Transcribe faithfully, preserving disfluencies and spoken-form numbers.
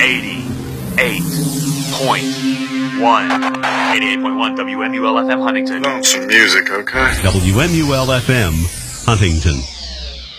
eighty-eight point one. eighty-eight point one W M U L F M Huntington. Lonesome music, okay? W M U L F M Huntington.